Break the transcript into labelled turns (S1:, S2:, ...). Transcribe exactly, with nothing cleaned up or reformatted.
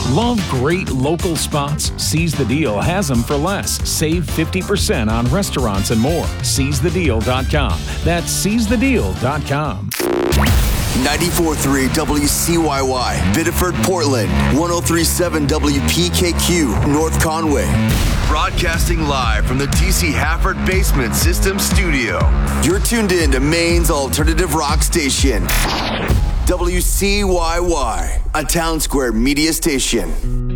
S1: Love great local spots? Seize the Deal has them for less. Save fifty percent on restaurants and more. seize the deal dot com. That's seize the deal dot com.
S2: ninety-four point three W C Y Y, Biddeford, Portland. one oh three point seven W P K Q, North Conway. Broadcasting live from the D C Hafford Basement System Studio. You're tuned in to Maine's alternative rock station. W C Y Y, a Town Square media station.